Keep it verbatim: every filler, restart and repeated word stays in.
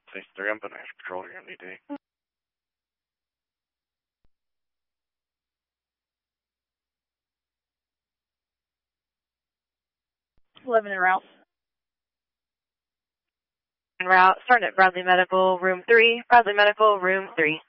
six three, I'm putting extra control here, M D T. eleven en route. En route, starting at Bradley Medical, room three. Bradley Medical, room three.